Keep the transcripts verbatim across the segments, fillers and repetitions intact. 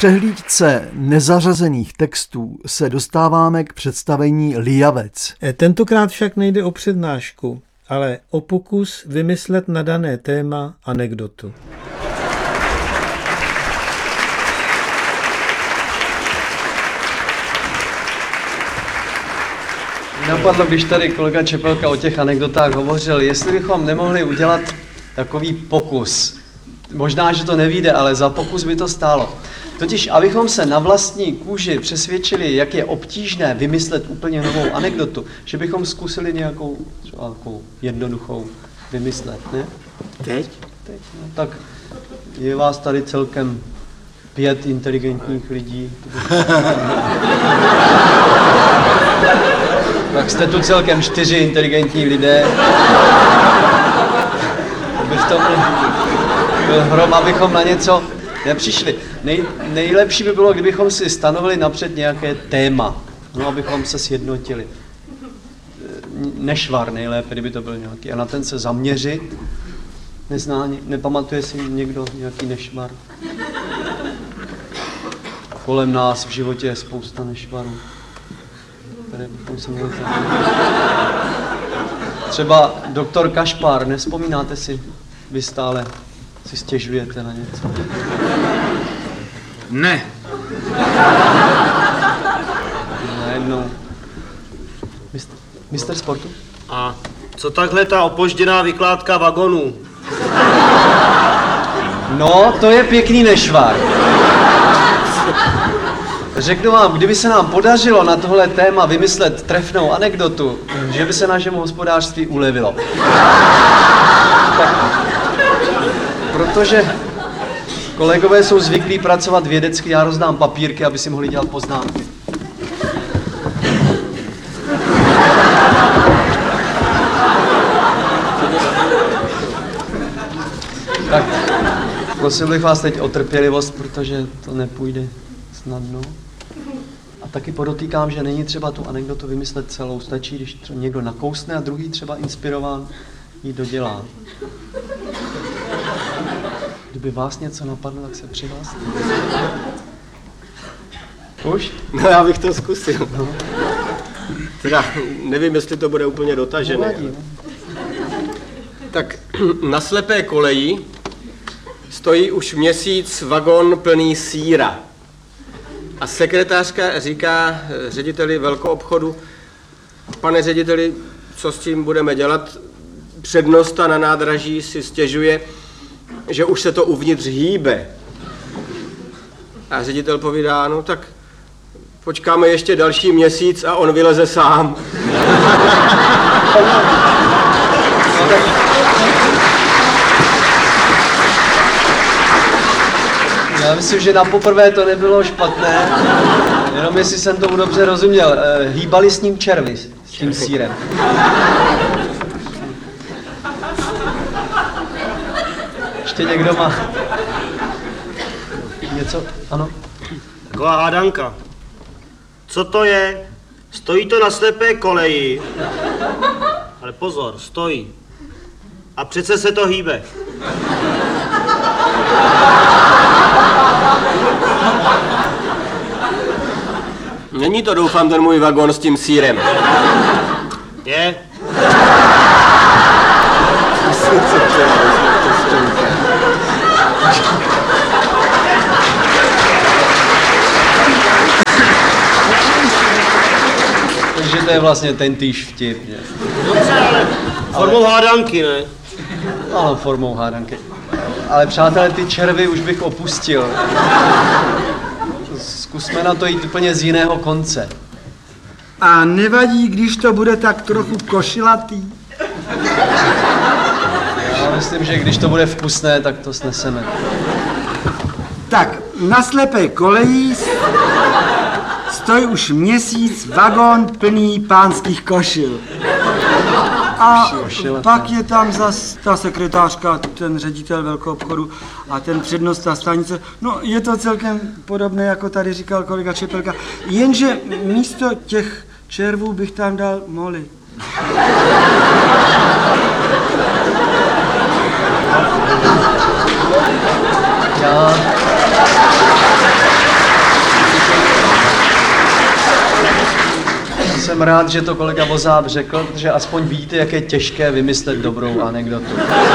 přehlídce nezařazených textů se dostáváme k představení Lijavec. Tentokrát však nejde o přednášku, ale o pokus vymyslet na dané téma anekdotu. Napadlo, když tady kolega Čepelka o těch anekdotách hovořil, jestli bychom nemohli udělat takový pokus. Možná, že to nevyjde, ale za pokus by to stálo. Totiž, abychom se na vlastní kůži přesvědčili, jak je obtížné vymyslet úplně novou anekdotu, že bychom zkusili nějakou, třeba nějakou jednoduchou vymyslet, ne? Teď? Teď, no, tak je vás tady celkem pět inteligentních lidí. Tak jste tu celkem čtyři inteligentní lidé. By v tom byl hrom, abychom na něco nepřišli. Nej, nejlepší by bylo, kdybychom si stanovili napřed nějaké téma, no, abychom se sjednotili. Nešvar nejlépe, kdyby to byl nějaký. A na ten se zaměřit. Nezná, nepamatuje si někdo nějaký nešvar? Kolem nás v životě je spousta nešvarů, které bychom se měli zaměřit. Třeba doktor Kašpar, nevzpomínáte si? Vy stále si stěžujete na něco. Ne. Najednou. Mistr, mistr sportu? A co takhle ta opožděná vykládka vagonů? No, to je pěkný nešvar. Řeknu vám, kdyby se nám podařilo na tohle téma vymyslet trefnou anekdotu, že by se našemu hospodářství ulevilo. Tak, protože kolegové jsou zvyklí pracovat vědecky, já rozdám papírky, aby si mohli dělat poznámky. Tak, prosil bych vás teď o trpělivost, protože to nepůjde snadno. A taky podotýkám, že není třeba tu anekdotu vymyslet celou, stačí, když někdo nakousne a druhý třeba inspirován ji dodělá. Kdyby vás něco napadlo, tak se přihlaste. Už? No, já bych to zkusil. No. Teda nevím, jestli to bude úplně dotažené. Nevadí, no. Tak na slepé koleji stojí už měsíc vagon plný sýra. A sekretářka říká řediteli velkoobchodu: pane řediteli, co s tím budeme dělat? Přednosta na nádraží si stěžuje, že už se to uvnitř hýbe. A ředitel povídá: no tak počkáme ještě další měsíc a on vyleze sám. No, tak... Já myslím, že na poprvé to nebylo špatné, jenom jestli jsem tomu dobře rozuměl. Hýbali s ním červy, s tím sýrem. Ještě někdo má něco? Ano? Taková hádanka. Co to je? Stojí to na slepé koleji. Ale pozor, stojí. A přece se to hýbe. Není to, doufám, ten můj vagon s tím sýrem. Je. Takže to je vlastně ten týž vtip, že? Dobře, ale formou ale... hádanky, ne? Ano, formou hádanky. Ale přátelé, ty červy už bych opustil. Zkusme na to jít úplně z jiného konce. A nevadí, když to bude tak trochu košilatý? Já myslím, že když to bude vkusné, tak to sneseme. Tak, na slepé koleji stojí už měsíc vagon plný pánských košil. A pak je tam zas ta sekretářka, ten ředitel velkoobchodu a ten přednosta stanice. No, je to celkem podobné, jako tady říkal kolega Čepelka, jenže místo těch červů bych tam dal moly. Já... jsem rád, že to kolega Vozáb řekl, protože aspoň víte, jak je těžké vymyslet dobrou anekdotu.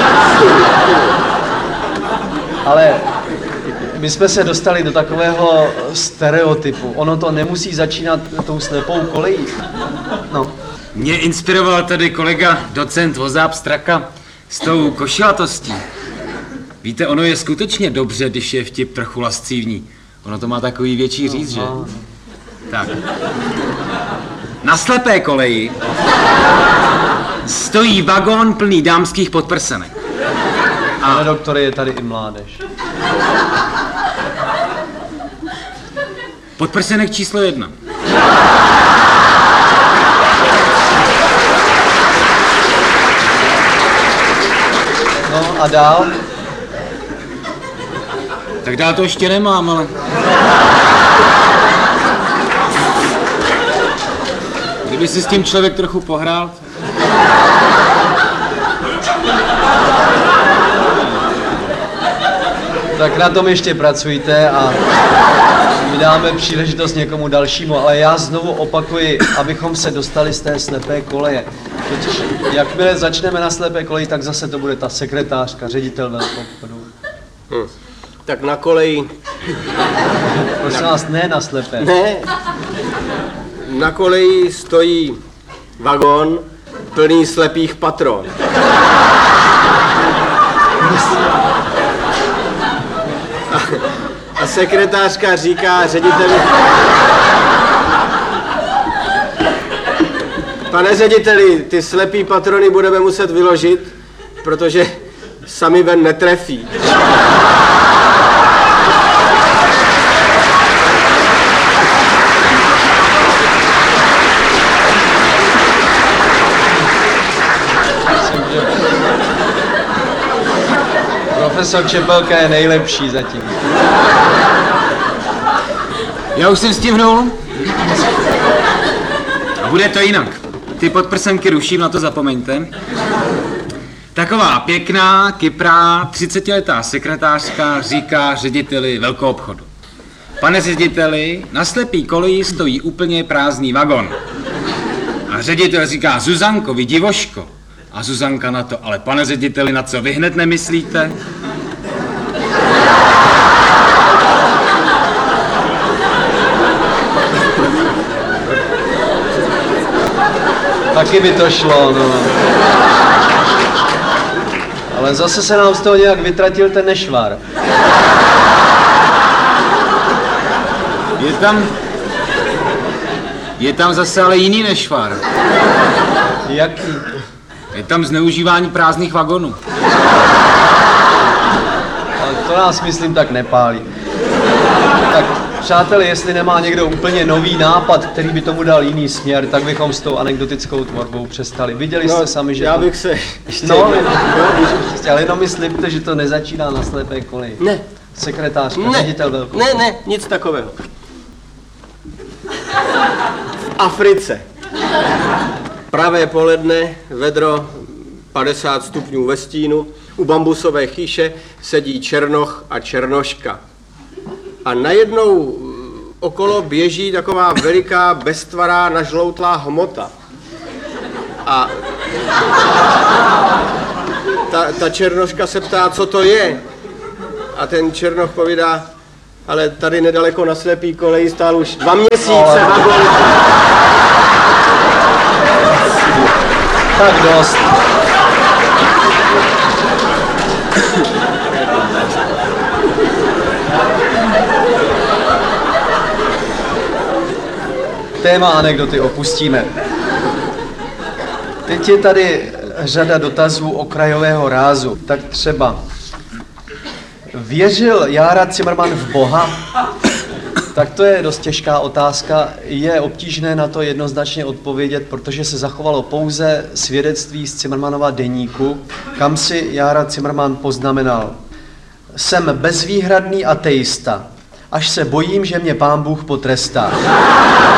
Ale my jsme se dostali do takového stereotypu. Ono to nemusí začínat tou slepou kolejí. No. Mě inspiroval tady kolega docent Vozáb Straka s tou košilatostí. Víte, ono je skutečně dobře, když je vtip trochu lascivní. Ono to má takový větší říz, že? Tak. Na slepé koleji stojí vagón plný dámských podprsenek. Pane doktore, je tady i mládež. Podprsenek číslo jedna. No a dál? Tak dál to ještě nemám, ale... Kdyby si s tím člověk trochu pohrál... Tak na tom ještě pracujte a my dáme příležitost někomu dalšímu, ale já znovu opakuji, abychom se dostali z té slepé koleje. Totiž jakmile začneme na slepé koleji, tak zase to bude ta sekretářka, ředitel velkoobchodu. Hm. Tak na koleji... Prosím vás, ne na slepé. Ne. Na koleji stojí vagón plný slepých patron. A, a sekretářka říká řediteli... Pane řediteli, ty slepý patrony budeme muset vyložit, protože sami ven netrefí. Profesor Čepelka je nejlepší zatím. Já už jsem stihnul. A bude to jinak. Ty podprsenky ruším, na to zapomeňte. Taková pěkná, kyprá, třicetiletá sekretářka říká řediteli velkoobchodu. Pane řediteli, na slepý koleji stojí úplně prázdný vagon. A ředitel říká, Zuzanko, vy divoško. A Zuzanka na to, ale pane řediteli, na co vy hned nemyslíte? Taky by to šlo, no. Ale zase se nám z toho nějak vytratil ten nešvar. Je tam... Je tam zase ale jiný nešvar. Jaký? Je tam zneužívání prázdných vagonů. Ale to nás, myslím, tak nepálí. Tak, přátelé, jestli nemá někdo úplně nový nápad, který by tomu dal jiný směr, tak bychom s tou anekdotickou tvorbou přestali. Viděli jste No, sami, že já to... bych se ještě... No, no, ale jenom mi slibte, že to nezačíná na slepé koleji. Ne. Sekretářka, Ne, ředitel velkou. ne, ne, nic takového. V Africe. Pravé poledne, vedro padesát stupňů ve stínu, u bambusové chýše sedí černoch a černoška. A najednou okolo běží taková veliká, beztvará, nažloutlá hmota. A ta, ta černoška se ptá, co to je. A ten černoch povídá, ale tady nedaleko na slepý koleji stál už dva měsíce vagon. Tak dost. Téma anekdoty opustíme. Teď je tady řada dotazů okrajového rázu. Tak třeba, věřil Jára Cimrman v Boha? Tak to je dost těžká otázka. Je obtížné na to jednoznačně odpovědět, protože se zachovalo pouze svědectví z Cimrmanova deníku, kam si Jára Cimrman poznamenal. Jsem bezvýhradný ateista, až se bojím, že mě Pán Bůh potrestá.